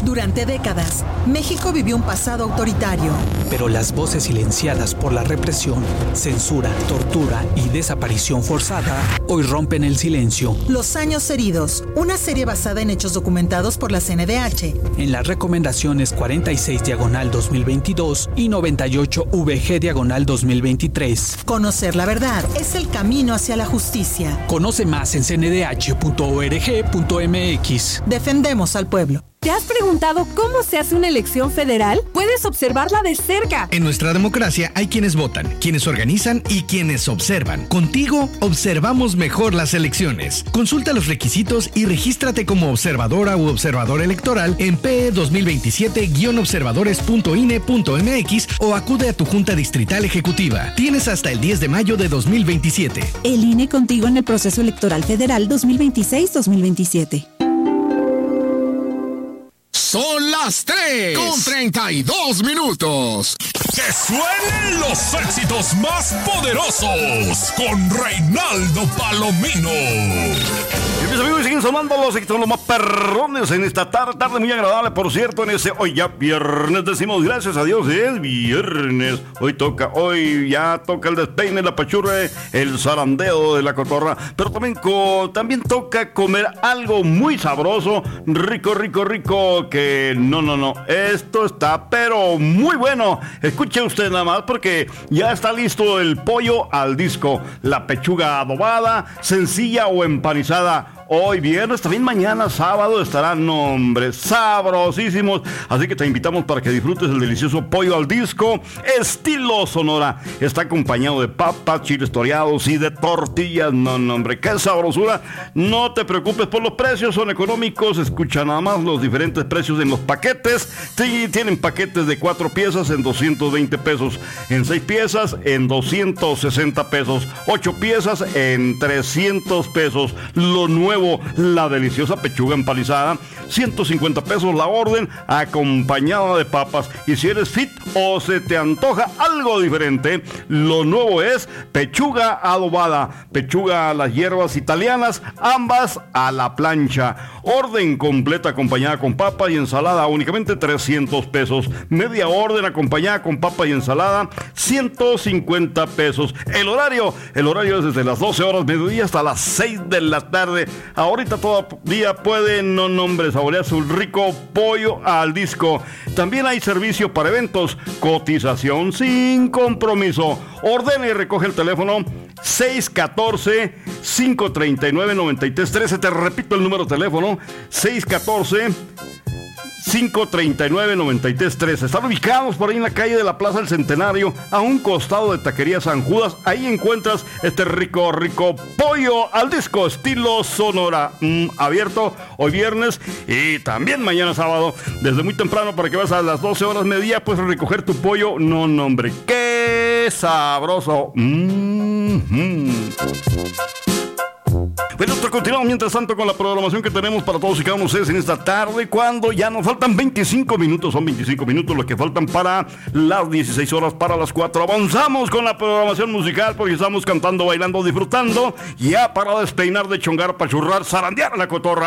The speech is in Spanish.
Durante décadas, México vivió un pasado autoritario. Pero las voces silenciadas por la represión, censura, tortura y desaparición forzada hoy rompen el silencio. Los años heridos, una serie basada en hechos documentados por la CNDH. En las recomendaciones 46/2022 y 98/VG/2023. Conocer la verdad es el camino hacia la justicia. Conoce más en cndh.org.mx. Defendemos al pueblo. ¿Te has preguntado cómo se hace una elección federal? Puedes observarla de cerca. En nuestra democracia hay quienes votan, quienes organizan y quienes observan. Contigo observamos mejor las elecciones. Consulta los requisitos y regístrate como observadora u observador electoral en PE 2027-observadores.ine.mx o acude a tu Junta Distrital Ejecutiva. Tienes hasta el 10 de mayo de 2027. El INE contigo en el proceso electoral federal 2026-2027. Son las 3:32. ¡Que suenen los éxitos más poderosos con Reinaldo Palomino! Y mis amigos, siguen sonando los éxitos los más perrones en esta tarde muy agradable, por cierto, en ese hoy ya viernes. Decimos gracias a Dios, es viernes. Hoy ya toca el despeine, la pachurra, el zarandeo de la cotorra. Pero también toca comer algo muy sabroso, rico, que no. Esto está pero muy bueno. Escuche usted nada más porque ya está listo el pollo al disco, la pechuga adobada, sencilla o empanizada. Hoy viernes, también mañana sábado estarán nombres sabrosísimos. Así que te invitamos para que disfrutes el delicioso pollo al disco estilo Sonora. Está acompañado de papas, chiles toreados y de tortillas. No, hombre, qué sabrosura. No te preocupes por los precios, son económicos. Escucha nada más los diferentes precios en los paquetes. Sí, tienen paquetes de 4 piezas en 220 pesos, en 6 piezas en 260 pesos, 8 piezas en 300 pesos. Lo nuevo, la deliciosa pechuga empanizada, 150 pesos la orden, acompañada de papas. Y si eres fit o se te antoja algo diferente, lo nuevo es pechuga adobada, pechuga a las hierbas italianas, ambas a la plancha. Orden completa acompañada con papa y ensalada, únicamente 300 pesos. Media orden acompañada con papa y ensalada, 150 pesos. El horario es desde las 12 horas mediodía hasta las 6 de la tarde. Ahorita todavía pueden saborear su rico pollo al disco. También hay servicio para eventos, cotización sin compromiso. Ordena y recoge el teléfono 614-539-9313. Te repito el número de teléfono, 614-539-9313. Están ubicados por ahí en la calle de la Plaza del Centenario, a un costado de Taquería San Judas. Ahí encuentras este rico pollo al disco estilo Sonora. Abierto hoy viernes y también mañana sábado, desde muy temprano, para que vas a las 12 horas mediodía, pues recoger tu pollo. No, hombre, qué sabroso. Bueno, nosotros continuamos mientras tanto con la programación que tenemos para todos y cada uno de ustedes en esta tarde, cuando ya nos faltan 25 minutos, son 25 minutos los que faltan para las 16 horas, para las 4. Avanzamos con la programación musical porque estamos cantando, bailando, disfrutando, ya para despeinar, de chongar, pachurrar, zarandear a la cotorra.